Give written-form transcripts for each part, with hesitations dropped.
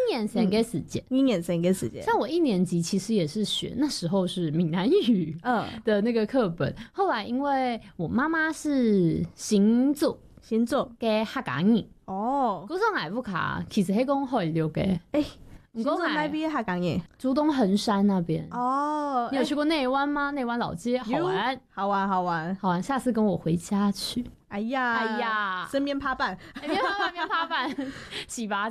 年生嘅时间 1年生嘅时间。 像我1年级其实也是学，那时候是闽南语的那个课本，后来因为我妈妈是新竹嘅客家人哦，嗰种矮不卡其实迄讲可以留嘅新竹那边客家人， 竹东横山那边哦， 你有去过内湾吗？内湾老街好玩， 好玩， 下次跟我回家去。 哎呀，生面趴板， 面趴板，起吧，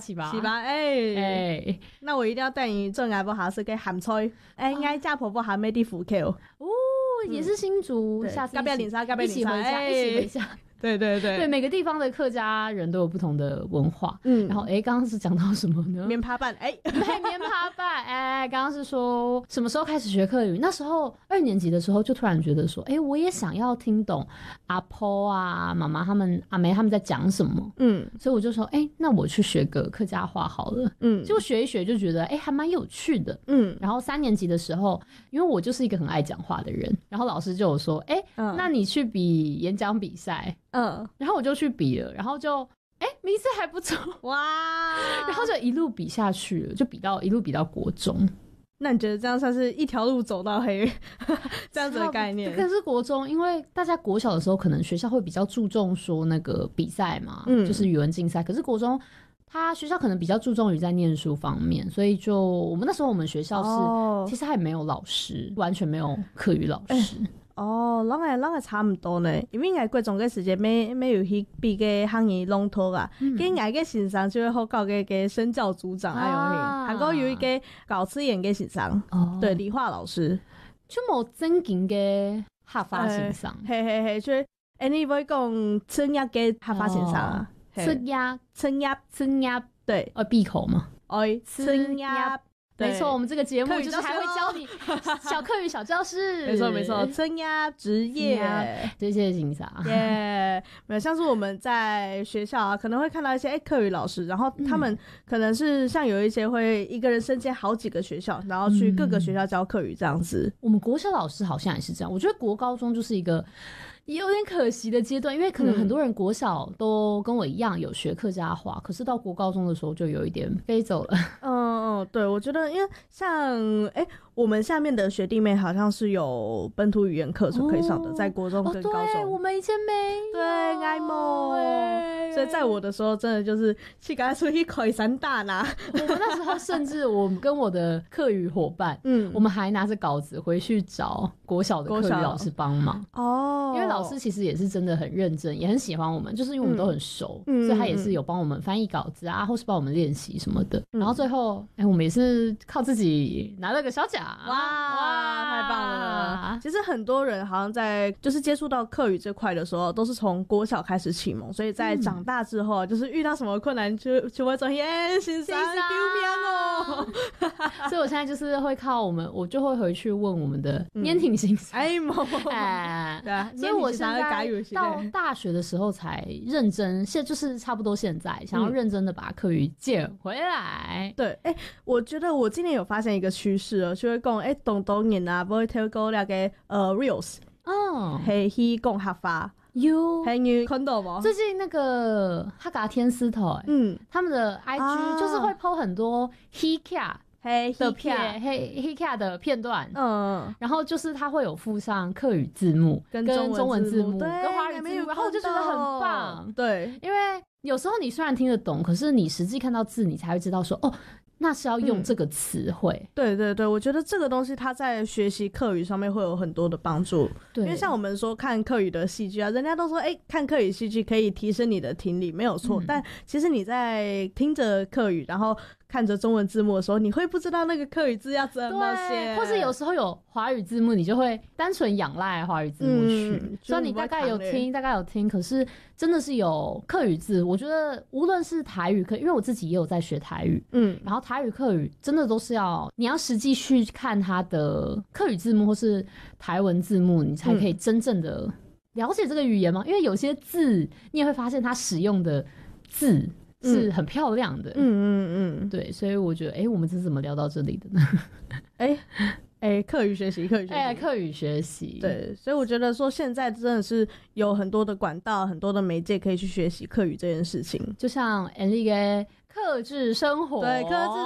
那我一定要带你做爱不好是给咸菜，爱家婆婆还没地福口哦，也是新竹，下次一起回家。对，每个地方的客家人都有不同的文化。然后刚刚是讲到什么呢？ 面趴板， 面趴板，刚刚是说什么时候开始学客语？那时候2年级的时候就突然觉得说，我也想要听懂阿婆啊、妈妈他们、阿梅他们在讲什么。所以我就说，那我去学个客家话好了。就学一学就觉得，还蛮有趣的。然后3年级的时候，因为我就是一个很爱讲话的人，然后老师就有说，那你去比演讲比赛。然后我就去比了，然后就名次还不错哇，然后就一路比下去了，就一路比到国中。 那你觉得这样算是一条路走到黑这样子的概念？ 可是国中，因为大家国小的时候可能学校会比较注重说那个比赛嘛，就是语文竞赛，可是国中他学校可能比较注重于在念书方面，所以就我们那时候我们学校是其实还没有老师，完全没有课语老师。 咱个差唔多呢，因为我国中嘅时间没有去比个行业龙头啊，跟我嘅先生就会好搞个身教组长还有一个搞吃演嘅先生，对，理化老师， 就冇正经嘅客家先生， 嘿，就你会讲春叶嘅客家先生啊，春叶，对， 闭口嘛， 春叶。 没错，我们这个节目就是还会教你小客语小教室。 没错，增压职业这些警察耶，没有像是我们在学校啊，可能会看到一些客语老师，然后他们可能是像有一些会一个人身兼好几个学校，然后去各个学校教客语这样子。 我们国小老师好像也是这样，我觉得国高中就是一个也有点可惜的阶段，因为可能很多人国小都跟我一样有学客家话，可是到国高中的时候就有一点飞走了。 对，我觉得因为像我们下面的学弟妹好像是有本土语言课程可以上的，在国中跟高中。 对，我们以前没有。 对，爱慕所以在我的时候真的就是去给他出去考3大拿。 我们那时候甚至我跟我的客语伙伴，我们还拿着稿子回去找国小的客语老师帮忙。因为老师其实也是真的很认真，也很喜欢我们，就是因为我们都很熟，所以他也是有帮我们翻译稿子啊，或是帮我们练习什么的。然后最后我们也是靠自己拿了个小奖。 哇，太棒了！其实很多人好像在就是接触到客语这块的时候，都是从国小开始启蒙，所以在长大之后，就是遇到什么困难就会说先生救命哦！ 所以我现在就是会靠我就会回去问我们的年挺先生。对啊，所以我现在到大学的时候才认真，就是差不多现在想要认真的把客语捡回来。 对，我觉得我今年有发现一个趋势了，就会讲东人啊，不会透过那个reels，会去讲客话。你看到吗？ 最近那个哈嘎天丝头，他们的 IG 就是会 po 很多 Hika 的片，Hika 的片段，然后就是他会有附上客语字幕、跟中文字幕、跟华语字幕，然后我就觉得很棒。 对， 因为有时候你虽然听得懂，可是你实际看到字，你才会知道说那是要用这个词汇。 对，我觉得这个东西它在学习客语上面会有很多的帮助。对，因为像我们说看客语的戏剧啊，人家都说看客语戏剧可以提升你的听力，没有错。但其实你在听着客语，然后看着中文字幕的时候，你会不知道那个客语字要怎么写， 或是有时候有华语字幕，你就会单纯仰赖华语字幕去。虽然你大概有听，可是真的是有客语字。我觉得无论是台语课，因为我自己也有在学台语，然后台语客语真的都是你要实际去看它的客语字幕或是台文字幕，你才可以真正的了解这个语言吗？因为有些字你也会发现它使用的字是很漂亮的。对，所以我觉得我们这是怎么聊到这里的呢？ 客语学习。 客语学习。 对，所以我觉得说现在真的是有很多的管道，很多的媒介可以去学习客语这件事情。 就像Enrique客制生活， 对，客制